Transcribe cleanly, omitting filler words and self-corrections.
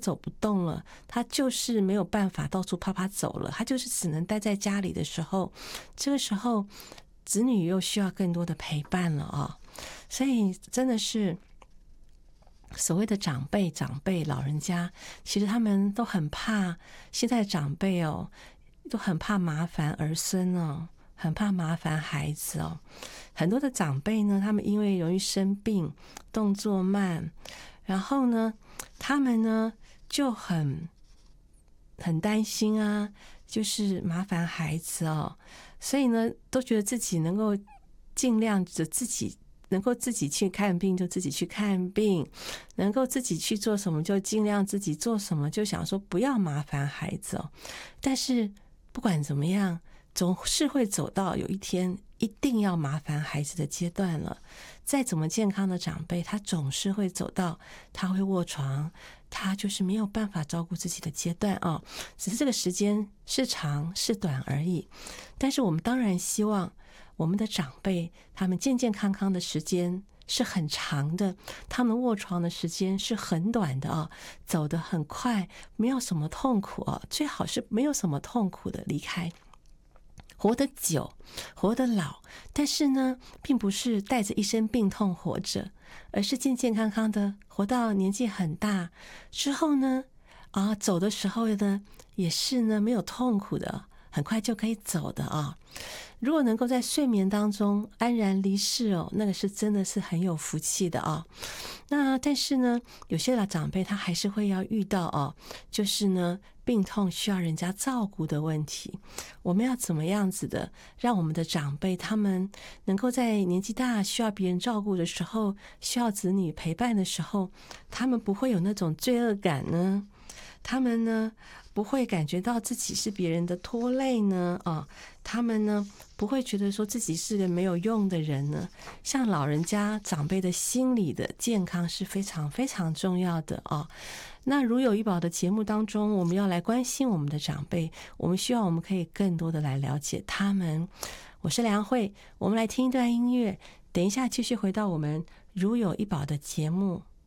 走不动了，他就是没有办法到处啪啪走了，他就是只能待在家里的时候，这个时候子女又需要更多的陪伴了啊。所以真的是所谓的长辈老人家，其实他们都很怕，现在的长辈哦都很怕麻烦儿孙哦，很怕麻烦孩子哦。很多的长辈呢，他们因为容易生病，动作慢，然后呢他们呢就很担心啊，就是麻烦孩子哦，所以呢都觉得自己能够尽量的能够自己去看病就自己去看病，能够自己去做什么就尽量自己做什么，就想说不要麻烦孩子哦。但是不管怎么样，总是会走到有一天一定要麻烦孩子的阶段了。再怎么健康的长辈，他总是会走到他会卧床，他就是没有办法照顾自己的阶段哦。只是这个时间是长是短而已。但是我们当然希望我们的长辈他们健健康康的时间是很长的，他们卧床的时间是很短的哦，走得很快，没有什么痛苦哦，最好是没有什么痛苦的离开，活得久，活得老，但是呢，并不是带着一身病痛活着，而是健健康康的活到年纪很大之后呢，走的时候呢，也是呢没有痛苦的，很快就可以走的啊。如果能够在睡眠当中安然离世哦，那个是真的是很有福气的啊。那但是呢，有些老长辈他还是会要遇到哦，就是呢病痛需要人家照顾的问题。我们要怎么样子的让我们的长辈他们能够在年纪大需要别人照顾的时候，需要子女陪伴的时候，他们不会有那种罪恶感呢？他们呢不会感觉到自己是别人的拖累呢？他们呢不会觉得说自己是个没有用的人呢？像老人家长辈的心理的健康是非常非常重要的啊。那如有医保的节目当中，我们要来关心我们的长辈，我们希望我们可以更多的来了解他们。我是梁慧，我们来听一段音乐，等一下继续回到我们如有医保的节目。